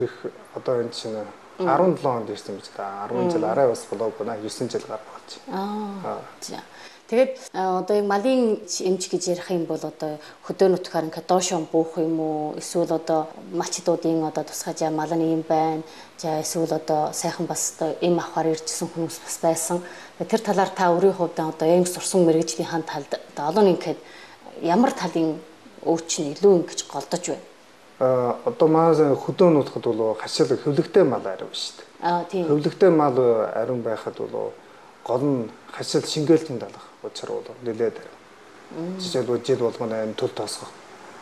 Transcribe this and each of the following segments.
Их одоо энэ чинь 17 онд ирсэн биз дээ. 10 жил арай бас болоогүй наа 9 жил гарах болж. За. Тэгээд одоо яг малын эмч гэж ярих юм бол одоо хөдөө нутгаар ингээд доошоо буух юм уу? Эсвэл одоо малчдуудын одоо тусгай жаа мал нь юм байна. За эсвэл одоо сайхан бас одоо эм авахар иржсэн хүмүүс бас байсан. Тэр талаар та өөрийн хувьд одоо эм сурсан мэрэгжлийн талд одоо олон ингээд ямар талын өвч нь илүү ингэж голдож байна? Одоо маань хөдөө нутгад бол хашил хөвлөгтэй мал ариун шүү дээ. Тийм. Хөвлөгтэй мал ариун байхад бол гол нь хашил шингээлтийн талах учрал бол нэлээд ариун. Жишээлбэл жил болгоно энэ төл тосгох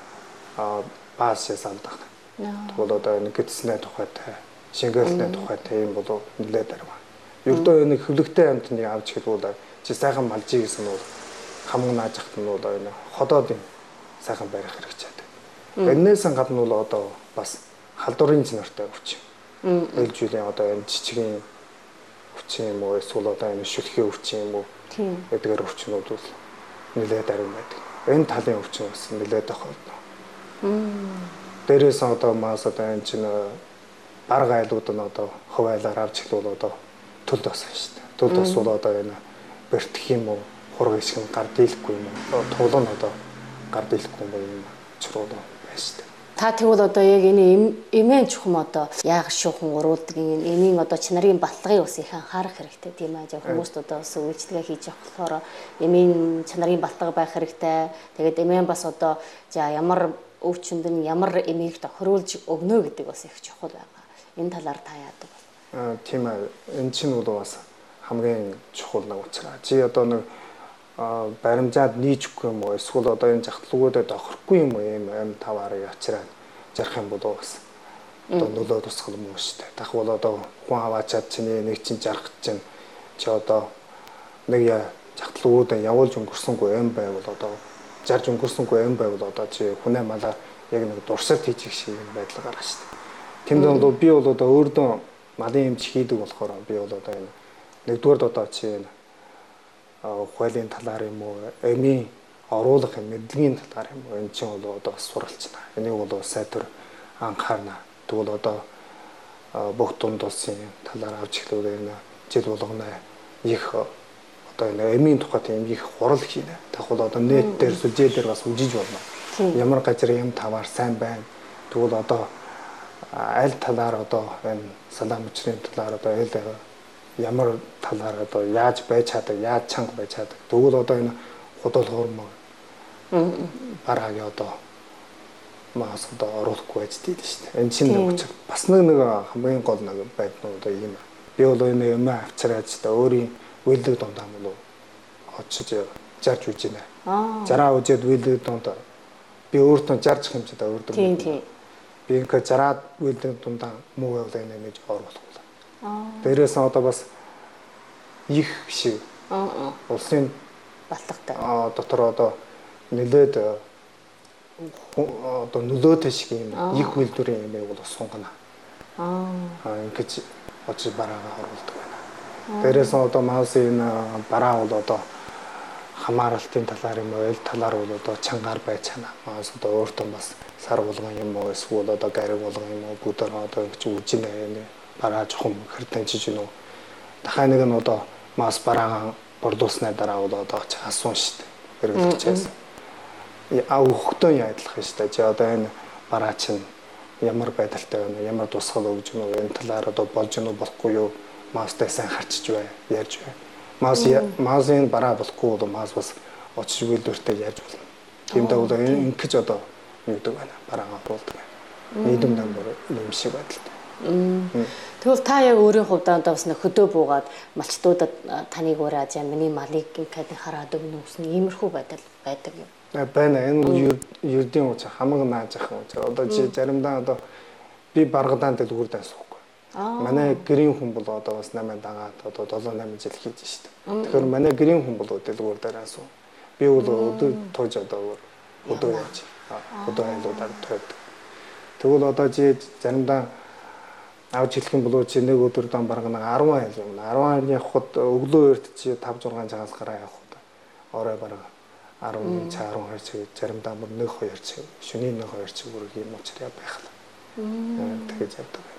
баасаас алдах. Тэгвэл одоо энэ гидснээ тухайтай, шингээлтний тухайтай юм бол нэлээд ариун. Ердөө энэ хөвлөгтэй амтныг авч хэлбэл чи сайхан малжиг гэсэн нь бол хамаг нааж хат нь бол энэ ходоодын сайхан барих хэрэгцээ. Энээс гадна бол одоо бас халдварын чанартай өвч. Ээлж үлийн одоо энэ жижигэн өвч юм уу эсвэл одоо энэ шүлхийн өвч юм уу гэдгээр өвчнүүд бол нэлээд ариун байдаг. Энэ талын өвч нь бас нэлээд тохиолдно. Дээрээс одоо маас одоо энэ чинь бараг айлууд нь одоо хувь айлаар авч хэлвэл одоо төл тос шүү дээ. Төл тос бол одоо энэ бэртэх юм уу хураг ишг нь гар дийлэхгүй юм уу тулан одоо гар дийлэхгүй юм чруу Та тэгвэл одоо яг энэ эмээн чухам одоо яг шуухан уруулдаг энэ эмийн одоо чанарын баталгыг бас их анхаарах хэрэгтэй тийм ээ. Хүмүүст одоо бас үйлчлэгээ хийж явах болохоор эмийн чанарын баталга байх хэрэгтэй. Тэгээд эмээн бас одоо за ямар өвчнөд нь ямар эмийг тохируулж өгнө гэдэг бас их чухал байгаа. Энэ талаар та яадаг бол? Тийм ээ. Энэ чинь бол бас хамгийн чухал нэг учраас. Чи одоо нэг баримжаад нийжхгүй юм уу эсвэл одоо энэ захтлуугуудад тохирохгүй юм уу юм аим таваарыг ачраад жарах юм бол бас одоо нөлөө тусгал юм шүү дээ. Дах бол одоо хүн аваачаад чиний нэг чинь жарах чинь чи одоо нэг захтлуугуудад явуулж өнгөрсөнгүй аим байвал одоо жарж өнгөрсөнгүй аим байвал одоо чи хүнээ малаа яг нэг дурсалт хийчих шиг юм байдал гарах шүү дээ. Тэнд бол би бол одоо өөрдөө малын эмч хийдэг болохоор би бол одоо энэ нэгдүгээр одоо чи хуулийн талаар юм уу, эмийн оруулах мэдлэгийн талаар юм уу, энэ чинь бол одоо суралцна. Энийг бол сайтар анхаарна. Тэгвэл одоо бүх дунд улсын талаар авч эхлүүл энэ жил болгоно их одоо энэ эмийн тухайд юм их хурал хийнэ. Тэгвэл одоо нэт дээр сүлжээ дээр бас үжиж болно. Ямар газар юм таваар сайн байна. Тэгвэл одоо аль талаар одоо энэ салаа мөчрийн талаар одоо ямар талаар одоо яаж байж чаддаг, яаж чанга байж чаддаг. Тэгвэл одоо энэ худал хуурмаг бараагийн одоо маас одоо оруулахгүй байж дээ шүү дээ. Энэ чинь нэг учраас бас нэг хамгийн гол нэг байднууд ийм. Би бол энэ юм авчираад шүү дээ. Өөрийн үйлдэл дундаа бол очиж жарж үж байна. Жараа үжээд үйлдэл дундаа би өөртөө жарж хэмжээд өөртөө. Тийм. Би ингээд жараад үйлдэл дундаа муу явуулаа нэмэж оруулах. Дээрээс одоо бас их шиг улсын батлагтай дотор одоо нэлээд одоо нөлөөтэй шиг юм их үйлдвэрийн юм бол сунгана. Ингэж очиж бараагаа оруулдаг байна. Дээрээс одоо маас энэ бараа бол одоо хамааралтын талаар юм уу, талаар бол одоо чангаар байж чана. Маас одоо өөртөө бас сар болгон юм уу, эсвэл одоо гариг болгон юм уу, бүдэр одоо гэж үжинэ юм. Бараа жохом хэртэнчиж гинөө. Дахиад нэг нь одоо мас бараагаа бордуулсны дараа бол одоо асуун шүү дээ. Хэрэглэгчээс. Хөхтөн яадлах шүү дээ. Чи одоо энэ бараа чинь ямар байдалтай байна, ямар тусгал өгж гинөө, энэ талаар одоо болж гинөө болохгүй юу? Мастай сайн харчиж бай, ярьж бай. Масын бараа болохгүй бол мас бас очиж үйлдвэртэй ярьж болно. Тиймдээ бол ингэж одоо нэгдэг байна. Бараагаа оруулдаг байна. Нийгэм дамбар юм шиг байдалтай. Тэгвэл та яг өөрийн хувьд одоо бас хөдөө буугаад малчдуудад таныг ураад яа миний малыг ингээд хараад өгнө гэсэн иймэрхүү байдал байдаг юм. Байна. Энэ ердийн уучаа хамаг нааж ах юм. Одоо чи заримдаа одоо би баргадаан дэлгүүр даасахгүй. Манай гэрийн хүн бол одоо бас 8 дагаад одоо 7-8 жил хийж штэ. Тэгэхээр манай гэрийн хүн бол дэлгүүр дээр асуу. Би бол өдөр тууж одоо өдөө яаж өдөө айлуудаар тойд. Тэгвэл одоо чи заримдаа авч хэлэх юм бол чи нэг өдөр дан бараг 10 айл юм. 10 айлын явхад өглөө эрт чи 5-6 цагаас гараа явхад орой бараг 11 цаг 12 цаг заримдаа бүр 1-2 цаг шөнийн 1-2 цаг бүр ийм учраа байх л. тэгэж явдаг.